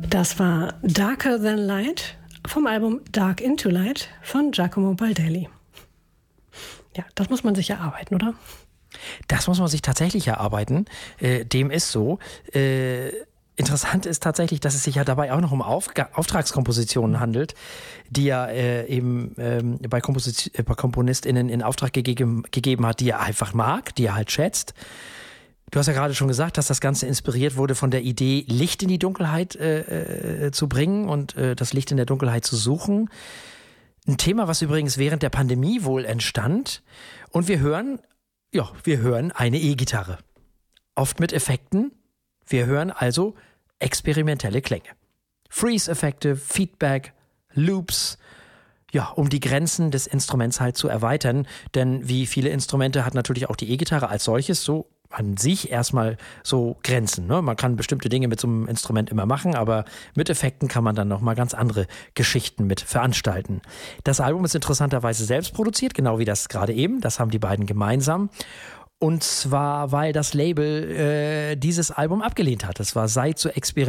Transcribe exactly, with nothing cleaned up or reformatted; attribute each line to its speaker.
Speaker 1: Das war Darker Than Light vom Album Dark Into Light von Giacomo Baldelli. Ja, das muss man sich erarbeiten, oder?
Speaker 2: Das muss man sich tatsächlich erarbeiten. Äh, dem ist so. Äh, interessant ist tatsächlich, dass es sich ja dabei auch noch um Auf- Auftragskompositionen handelt, die er äh, eben ähm, bei, Komposi- äh, bei KomponistInnen in Auftrag gegeben, gegeben hat, die er einfach mag, die er halt schätzt. Du hast ja gerade schon gesagt, dass das Ganze inspiriert wurde von der Idee, Licht in die Dunkelheit äh, äh, zu bringen und äh, das Licht in der Dunkelheit zu suchen. Ein Thema, was übrigens während der Pandemie wohl entstand. Und wir hören, ja, wir hören eine E-Gitarre. Oft mit Effekten. Wir hören also experimentelle Klänge. Freeze-Effekte, Feedback, Loops. Ja, um die Grenzen des Instruments halt zu erweitern. Denn wie viele Instrumente hat natürlich auch die E-Gitarre als solches so an sich erstmal so Grenzen. Ne? Man kann bestimmte Dinge mit so einem Instrument immer machen, aber mit Effekten kann man dann nochmal ganz andere Geschichten mit veranstalten. Das Album ist interessanterweise selbst produziert, genau wie das gerade eben. Das haben die beiden gemeinsam. Und zwar, weil das Label äh, dieses Album abgelehnt hat. Es war sei zu experimentell.